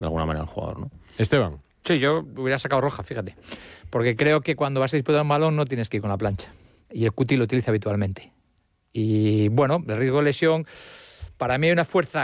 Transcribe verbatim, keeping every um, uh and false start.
de alguna manera, al jugador, ¿no? Esteban. Sí, yo hubiera sacado roja, fíjate. Porque creo que cuando vas a disputar un balón no tienes que ir con la plancha. Y el Cuti lo utiliza habitualmente. Y bueno, el riesgo de lesión, para mí hay una fuerza